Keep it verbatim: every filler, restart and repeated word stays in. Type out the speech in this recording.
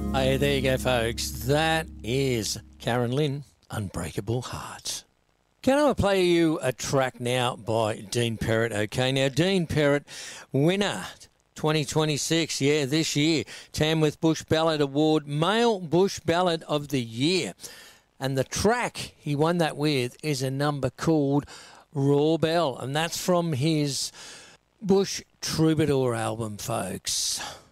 Hey, there you go, folks. That is Karen Lynn, Unbreakable Heart. Can I play you a track now by Dean Perrott? Okay, now Dean Perrott, winner twenty twenty-six, yeah, this year. Tamworth Bush Ballad Award, Male Bush Ballad of the Year. And the track he won that with is a number called Raw Bell, and that's from his Bush Troubadour album, folks.